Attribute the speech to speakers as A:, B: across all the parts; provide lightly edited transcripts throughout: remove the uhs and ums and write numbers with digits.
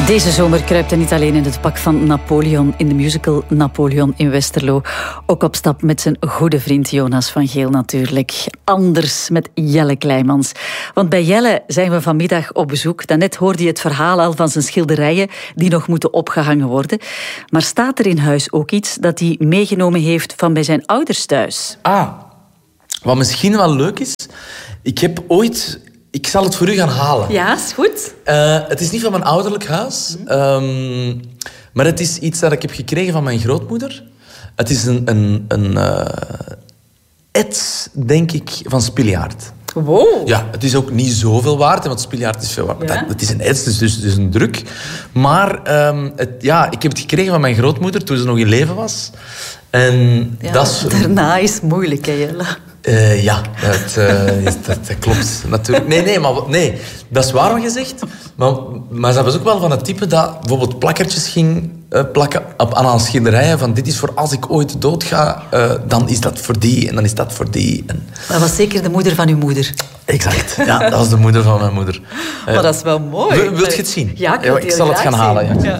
A: Deze zomer kruipt hij niet alleen in het pak van Napoleon in de musical Napoleon in Westerlo. Ook op stap met zijn goede vriend Jonas van Geel natuurlijk. Anders met Jelle Kleimans. Want bij Jelle zijn we vanmiddag op bezoek. Daarnet hoorde je het verhaal al van zijn schilderijen die nog moeten opgehangen worden. Maar staat er in huis ook iets dat hij meegenomen heeft van bij zijn ouders thuis?
B: Wat misschien wel leuk is. Ik heb ooit... Ik zal het voor u gaan halen.
A: Ja, is goed.
B: Het is niet van mijn ouderlijk huis. Maar het is iets dat ik heb gekregen van mijn grootmoeder. Het is een ets, denk ik, van Stiljaard.
A: Wow.
B: Ja, het is ook niet zoveel waard, want Stiljaard is veel waard. Ja? Het is een ets, dus een druk. Maar ik heb het gekregen van mijn grootmoeder toen ze nog in leven was. En
A: daarna is het moeilijk, hè, Jelle?
B: Dat klopt natuurlijk. Nee, dat is waar wat je zegt. Maar ze was ook wel van het type dat bijvoorbeeld plakkertjes ging plakken aan schilderijen van dit is voor als ik ooit doodga, dan is dat voor die en dan is dat voor die.
A: Dat was zeker de moeder van uw moeder.
B: Exact, ja, dat was de moeder van mijn moeder.
A: Maar dat is wel mooi.
B: Wilt je het zien?
A: Ja,
B: ik zal het gaan halen. Ja.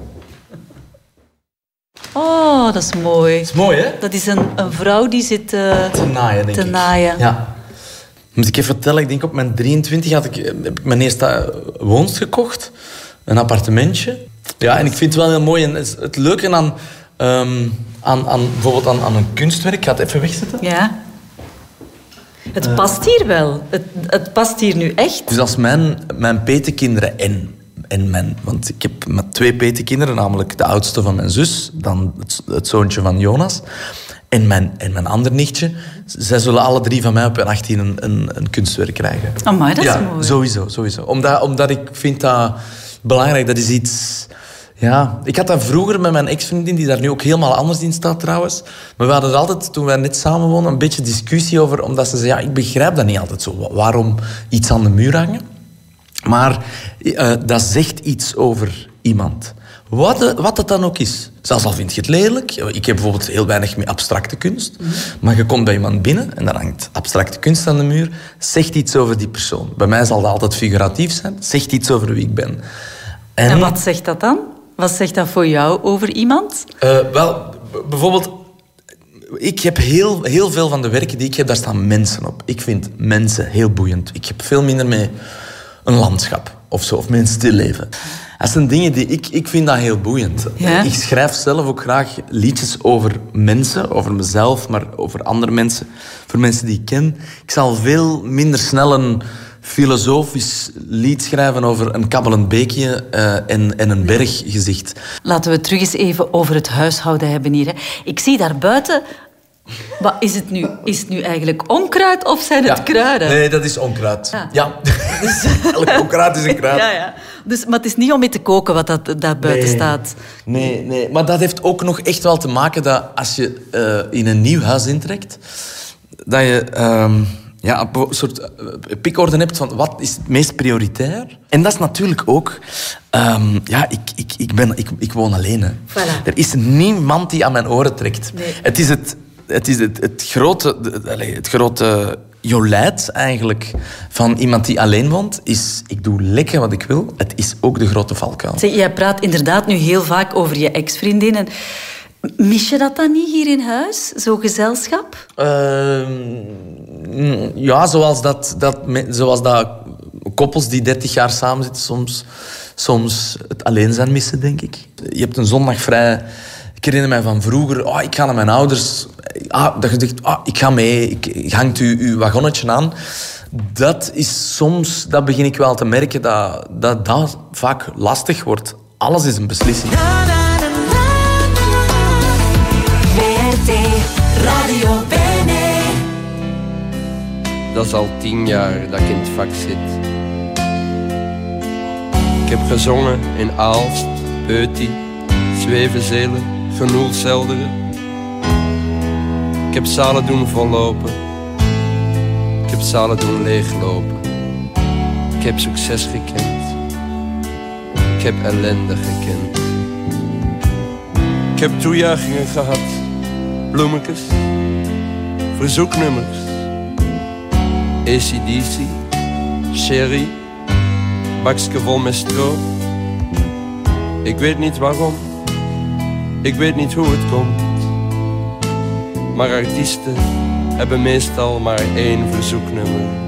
A: Oh, dat is mooi.
B: Dat is mooi, hè?
A: Dat is een vrouw die zit
B: te naaien, denk ik.
A: Naaien.
B: Ja. Moet ik even vertellen, ik denk op mijn 23 heb ik mijn eerste woonst gekocht. Een appartementje. Ja, en ik vind het wel heel mooi. En het leuke aan bijvoorbeeld aan een kunstwerk... Ik ga het even wegzetten.
A: Ja. Het past hier wel. Het past hier nu echt.
B: Dus als mijn petekinderen want ik heb met 2 petekinderen, namelijk de oudste van mijn zus, dan het zoontje van Jonas, en mijn ander nichtje. Zij zullen alle 3 van mij op hun 18 een kunstwerk krijgen.
A: Amai, dat is mooi.
B: Sowieso. Omdat ik vind dat belangrijk. Dat is iets... Ja, ik had dat vroeger met mijn ex-vriendin, die daar nu ook helemaal anders in staat trouwens. Maar we hadden er altijd, toen wij net samen woonden, een beetje discussie over, omdat ze zei, ik begrijp dat niet altijd zo. Waarom iets aan de muur hangen? Maar dat zegt iets over iemand. Wat het dan ook is. Zelfs al vind je het lelijk. Ik heb bijvoorbeeld heel weinig met abstracte kunst. Maar je komt bij iemand binnen en dan hangt abstracte kunst aan de muur. Zegt iets over die persoon. Bij mij zal dat altijd figuratief zijn. Zegt iets over wie ik ben.
A: En wat zegt dat dan? Wat zegt dat voor jou over iemand?
B: Bijvoorbeeld... Ik heb heel veel van de werken die ik heb, daar staan mensen op. Ik vind mensen heel boeiend. Ik heb veel minder met een landschap of zo, of met een stilleven. Dat zijn dingen die ik vind dat heel boeiend. Ja? Ik schrijf zelf ook graag liedjes over mensen, over mezelf, maar over andere mensen, voor mensen die ik ken. Ik zal veel minder snel een filosofisch lied schrijven over een kabbelend beekje en een berggezicht.
A: Laten we het terug eens even over het huishouden hebben hier. Hè. Ik zie daar buiten... Wat is het nu? Is het nu eigenlijk onkruid of zijn het kruiden?
B: Nee, dat is onkruid. Ja. Dus... Elk onkruid is een kruid.
A: Ja. Dus, maar het is niet om mee te koken wat dat daar buiten staat.
B: Nee. Maar dat heeft ook nog echt wel te maken dat als je in een nieuw huis intrekt, dat je een soort pikorde hebt van wat is het meest prioritair. En dat is natuurlijk ook... Ik woon alleen. Hè.
A: Voilà.
B: Er is niemand die aan mijn oren trekt. Nee. Het is het grote jolijt eigenlijk van iemand die alleen woont, is ik doe lekker wat ik wil. Het is ook de grote valkuil.
A: Jij praat inderdaad nu heel vaak over je ex-vriendinnen. Mis je dat dan niet hier in huis, zo'n gezelschap?
B: Ja, zoals dat koppels die 30 jaar samen zitten soms het alleen zijn missen, denk ik. Je hebt een zondag vrij. Ik herinner mij van vroeger, ik ga naar mijn ouders. Dat je zegt, ik ga mee, hangt uw wagonnetje aan. Dat is soms, dat begin ik wel te merken, dat vaak lastig wordt. Alles is een beslissing.
C: VRT Radio Bene.
D: Dat is al 10 jaar dat ik in het vak zit. Ik heb gezongen in Aalst, Peuty, Zwevenzelen, Genoelselderen. Ik heb zalen doen vollopen. Ik heb zalen doen leeglopen. Ik heb succes gekend. Ik heb ellende gekend. Ik heb toejuichingen gehad. Bloemetjes. Verzoeknummers. AC/DC. Sherry. Bakske vol met stro. Ik weet niet waarom, ik weet niet hoe het komt. Maar artiesten hebben meestal maar één verzoeknummer.